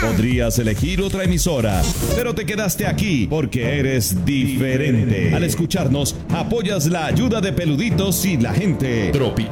Podrías elegir otra emisora, pero te quedaste aquí porque eres diferente. Al escucharnos, apoyas la ayuda de Peluditos y la gente. Tropical